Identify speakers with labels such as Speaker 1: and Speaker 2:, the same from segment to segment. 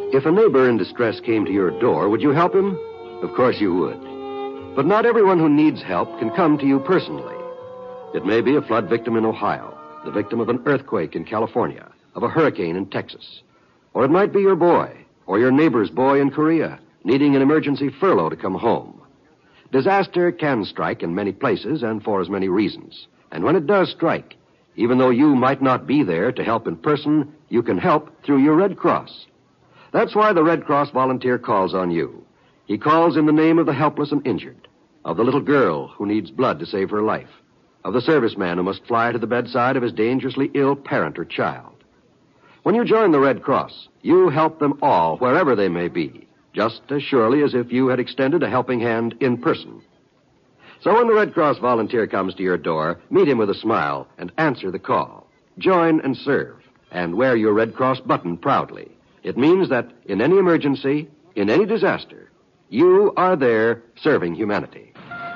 Speaker 1: If a neighbor in distress came to your door, would you help him? Of course you would. But not everyone who needs help can come to you personally. It may be a flood victim in Ohio, the victim of an earthquake in California, of a hurricane in Texas. Or it might be your boy, or your neighbor's boy in Korea, needing an emergency furlough to come home. Disaster can strike in many places and for as many reasons. And when it does strike, even though you might not be there to help in person, you can help through your Red Cross. That's why the Red Cross volunteer calls on you. He calls in the name of the helpless and injured, of the little girl who needs blood to save her life, of the serviceman who must fly to the bedside of his dangerously ill parent or child. When you join the Red Cross, you help them all, wherever they may be, just as surely as if you had extended a helping hand in person. So when the Red Cross volunteer comes to your door, meet him with a smile and answer the call. Join and serve, and wear your Red Cross button proudly. It means that in any emergency, in any disaster, you are there serving humanity.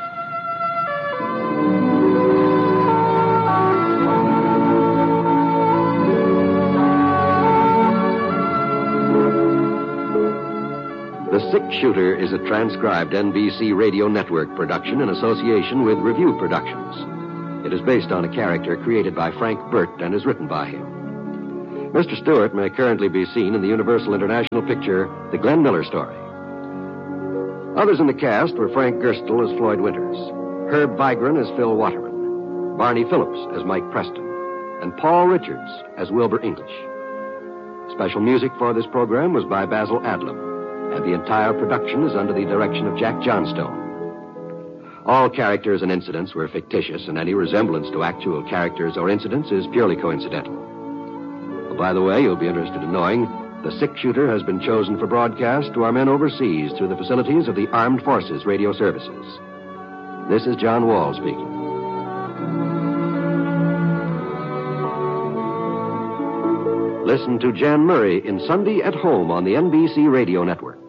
Speaker 1: The Sick Shooter is a transcribed NBC Radio Network production in association with Review Productions. It is based on a character created by Frank Burt and is written by him. Mr. Stewart may currently be seen in the Universal International picture, The Glenn Miller Story. Others in the cast were Frank Gerstle as Floyd Winters, Herb Vigran as Phil Waterman, Barney Phillips as Mike Preston, and Paul Richards as Wilbur English. Special music for this program was by Basil Adlam, and the entire production is under the direction of Jack Johnstone. All characters and incidents were fictitious, and any resemblance to actual characters or incidents is purely coincidental. Oh, by the way, you'll be interested in knowing the Sick Shooter has been chosen for broadcast to our men overseas through the facilities of the Armed Forces Radio Services. This is John Wall speaking. Listen to Jan Murray in Sunday at Home on the NBC Radio Network.